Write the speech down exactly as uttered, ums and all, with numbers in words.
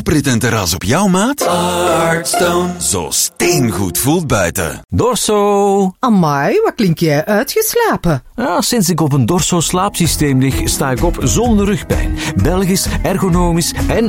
oprit en terras op jouw maat? Artstone. Zo steengoed voelt buiten. Dorso. Amai, wat klink jij uitgeslapen? Ja, sinds ik op een Dorso slaapsysteem lig, sta ik op zonder rugpijn. Belgisch, ergonomisch en